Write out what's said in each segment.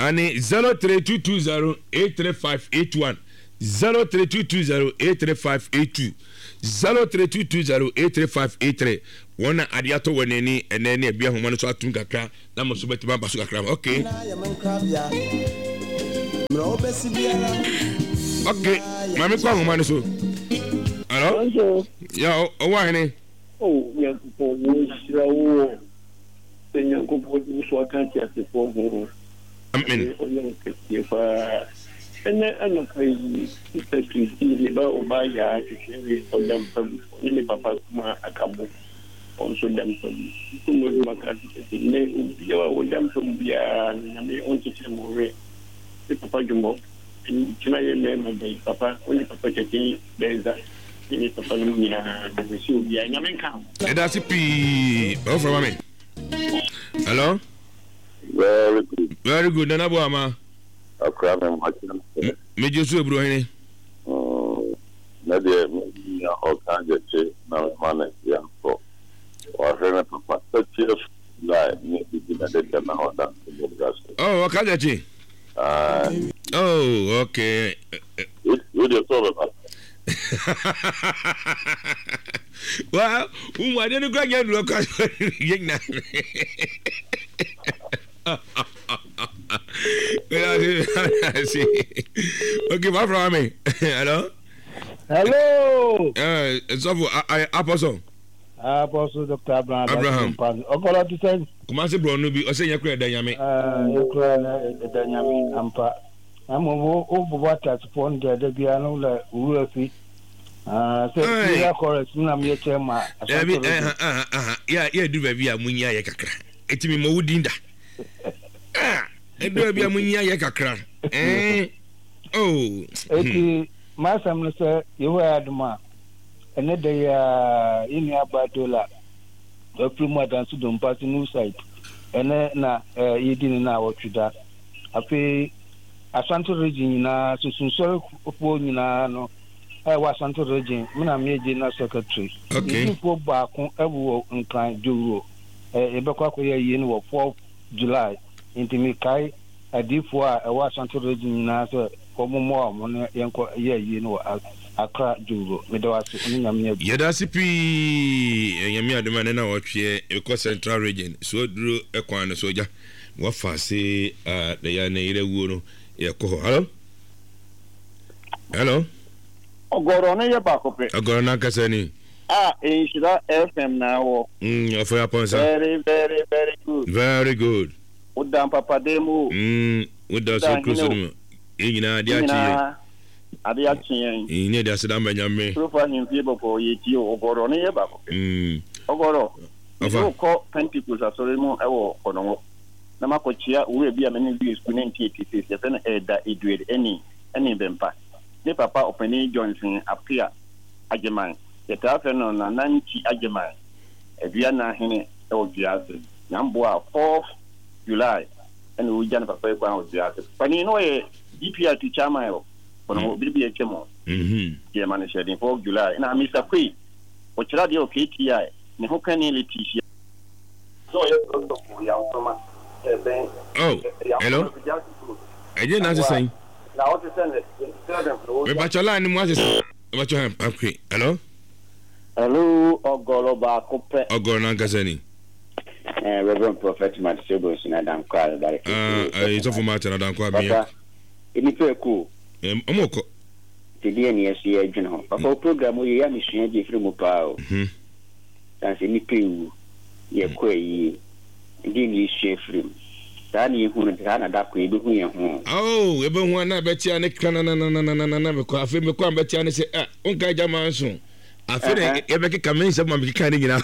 Ani 03220-83581 03220-83582 03220-83583 Wana adiato weneni eneni ebia homa no so atum kakra na mo so betima baso kakra. Okay. Okay, mami kwa homa no so. Hello? Ya o wa hene. Oh, ya ko wo sira wo. Senya ko bo so kan ti ase fo ho. Amen. And I'm afraid the ba obaya to for them from any papa akabo also them from makati ne ubiya them from bia na me on to more the papa jumbo kina ye me be papa only papa cheti beza ni papa no nya de si ubiya nya men kan e da si pi o from me. Hello? Very good nana bo ama me Joshua bro hene na de me o kan je che na mane ya ko o hene papa tchef la ni di na de na hoda oh kan je che oh okay you the problem wow I didn't go get look at okay, my from me. Hello? Hello. It's over. Apostle. Apostle Dr. Abraham. Okola to say. Come on, say bro, no be. O say you create danyame. You create danyame ampa. Amo o bota to de bia no la uru fi. Say you correct na me chema. Yeah, do baby amunya ye kakra. Etimi mo wudinda. Edo bia munya ye kakra. Oh. Eti masam no say you aduma. Ene de ya ini abadola. Do primo dance do mpati new site. Ene na yidini na wotwida. Afi Asante region na susunsori opo nyina no. Wa Asante region mina meje na secretary. Okay. Ifo baako ewo nkran juro. Ebekwa akoye yini wo 4 July. Intimi kai adifo a wa Asante region na so komomo amone yenko ye yini wo Accra juro medawase onyamia yeda sipi enyamia aduma na wotwe eko Central region so duro ekwan no soja wa fase de ya na ire wuo no yeko. Hello ogoro na ye bakope ogoro na kasani Inshira FM na wo ofo aponsa very good udam papa demo uda so cruise nyina dia chi ade atien ni de aseda mbanyame profa himfie boko yeti ogoro ne ye bakope ogoro ko Pentecost asore mu ewo kono na makochia uwe bia meni bi school 1986 ya fena eda edued eni bempa ne papa openi Johnson apia ageman yeta fena na nanchi ageman ebia na hene ewo biase nyambo a 4 July ene uja na papa kwa biase pani no ye DPR to chama yo kono bibi ekemo ye man shedin 4 July na Mr. Kwe o chira de o KTI ne hokani letitia so ye so ya utoma hello eje na say na o te send we bachola ni mo ase bacho okay hello ogolo ba kope ogolo na gasani Reverend Prophet Matthew na dan kwa bare it's for matter na dan kwa bi ini peku omoko tidi ni esi adwene ho papa program o ye ya misua je firi mu pa o tanse ni pewu ye kwa yi ndi ni shefrim tani hunu tana da ko ebi hu ye ho ebe hu na be tia ne kana na be ko afi me ko be tia ne se onka jama nso afi ne ebe ke kamen se ma be ka ne nyina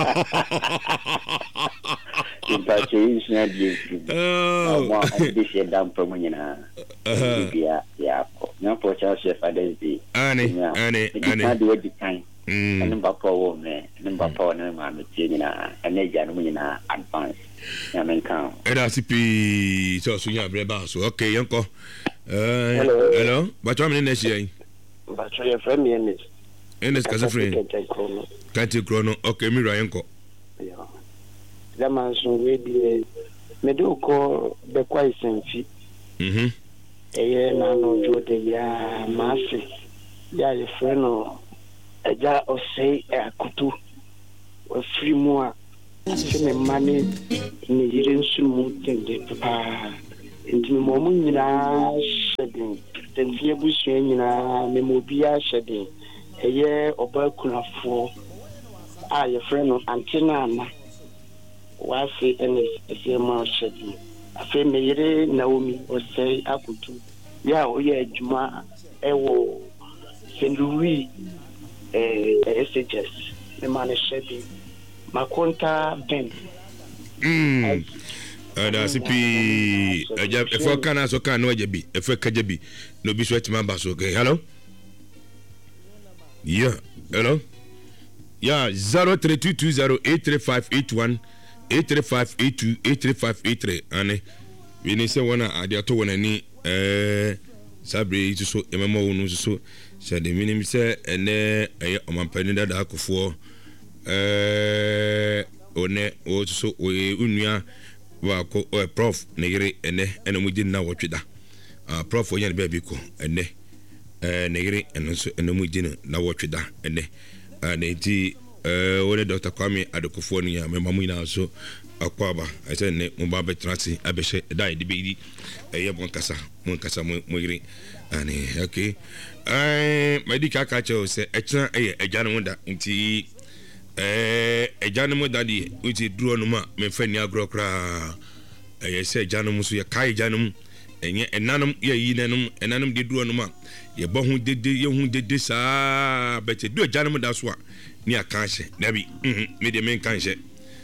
impache is na die ma adi se dam pa nyina ya ko na po cha se Father's Day ani na do di kan ani ba po wo me ani ba po na ma me tie nyina ani ja no nyina advance ya men kan era sipi so nya breba so okay yanko hello but what mean next but your friend me Enes kaza friend kanti krono okay mi yanko zaman so we bi me do ko be kwa isenfi na no jode ya masi ya ye freno eja osei akutu o free mu a se me mane ni yire nsumu tende papa ndi mo mu nyina shedin tende busu nyina me mo bia shedin eye oba kunafo a ye freno antina na wasi ene ese ma shedin afi me yire Naomi osei akutu ya oye adwuma ewo Senduri SHS me mane shedin makonta ben da sipi efo kana so kana no ajabi efo kajabi no bi so etima ba so okay hello yeah 0322083581 83582 ane we ni se wona ade to wona ni sabre itu so emema wonu so se de minim se ene omampani da akofo one o so we unua wa ko prof ne yire ene mu gina wotweda prof onye be bi ko ene ne yire ene so ene mu gina na wotweda ene na ti wole Dr. Kwame Adokofo ni ya memamu ina so akwaba ese ne mo ba betrati abehye dai de bi eye mo nkasa mo yire ani okay medical ka che o se echna eye ejanu mu da nti ejanu mu da di uti duro no ma me fani agrokra eye se ejanu mu so ye kai ejanu enye enanum ye yi nanum enanum de duro no ma ye bo hu dede saa bete do ejanu mu da so a ni akanhye nabi me de men kanhye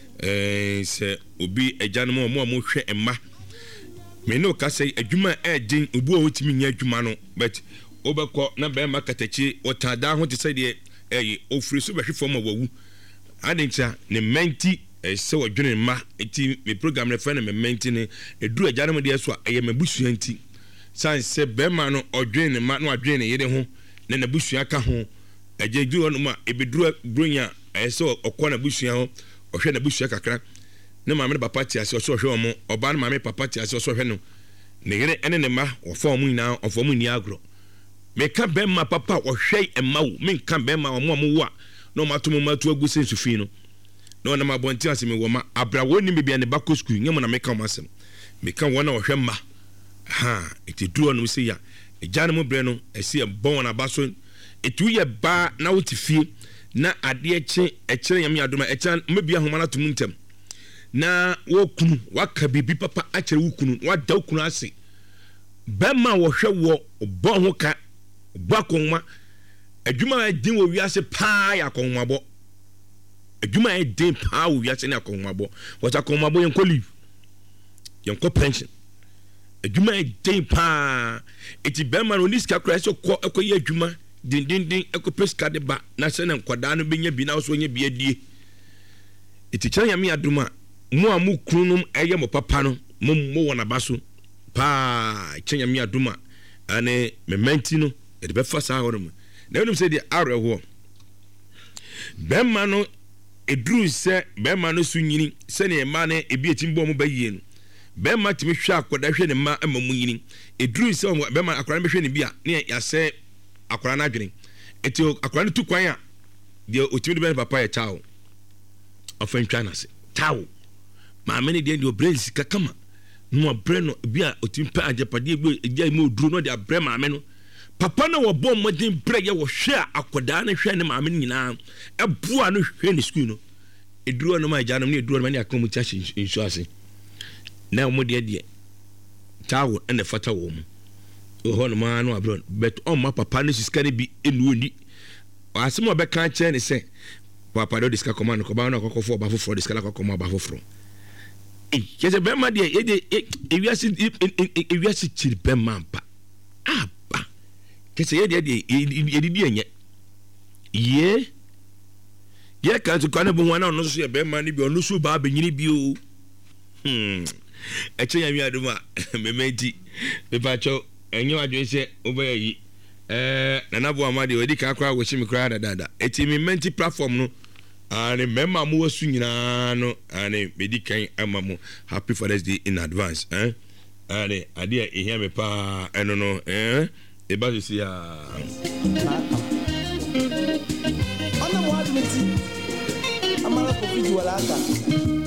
se obi ejanu mo hwe emma me no ka say adwuma edin obu o timi nya adwuma no but obekọ na be ma katachi otada ho te say de ofiri so behwe fo ma wawu adincha ne menti se wadwene ma eti me program ne fa na me menti ne eduru ejanu mo de so eye mabusua nti san se be ma no odwene ma no adwene ne yede ho ne na busua ka ho eje duru no ma ebeduru bronya se okọ na busua ho ohwe na busua kakra ne maame papa ti ase so hwe omo oba na maame papa ti ase so hwe no ne yere ene ne ma ofo mu nyina ofo mu ni agro me ka be ma papa ohwe emma wo me ka be ma omo wo a no matomo matu agu sensu fi no no na mabonti ase me wo ma abrawo ni bibia ne bako school nyemo na me ka mo asem me ka wona ohwe ma ha eti duro no se ya ejane mo bre no ese e bon na baso etu ye ba na woti fie na ade eche yam yadoma eche mabia homa na tum ntem na wokunu waka bibi papa akere wokunu wada wokunu ase bema wo hwe wo bo ho ka bo akonwa adwuma edin wo wiase pa ya akonwa bo adwuma edin pa wo wiase na akonwa bo wata akonwa bo yenko leave yenko pension adwuma edin pa eti bema no niska kra so ko ekoye adwuma din ekopeska de ba na se na nkwada no benya bi na so nya bi adie eti kyan ya me aduma mo amu kunum eye mo papa no mo wona baso pa kyan me aduma ane mementi no e de be fa sa hono na wonu se de are ho bemma no edru se bemma no su nyini se ne ma ne ebi etimbo mo bayie no bemma timi hwa akoda hwe ne ma amamu nyini edru se bemma akoda be hwe ne bia ne ya se akoda na adwene eti akoda no tu kwan a de otimi de papa ya chao ofantwa na se chao ma many de brains kakama no breno bia otimpa ajapade bi ejai mo duro no de abre ma me no papa na wo bom modin breye wo hwe akoda na hwe ne ma me nyina ebua no hwe ne school no eduro no ma janam ne eduro no ma akon mu chachi insurance na mo de tawo ene fata wo mu ho no ma no abro but on ma papa no siskare bi enu oni asemo be kan che ne se papa do diska command ko ba na kokofo ba foforo diska la kokoma ba foforo kese bema de ewiase chiri bema mpa aba kese ye de edidi enye ye kan to kan bo wana no so ye bema ni bi onu so ba benyini bi o eche ya mi aduma mementi me pacho enyo adwe se obayi na bo amade odi ka akwa wo chimi kra dada eti mementi platform no and memma mu wasu nyina no and medican amamu happy Father's Day in advance ade ade ehia me pa eno no eba sisi a ona mo admiti amara ko fiji wala aka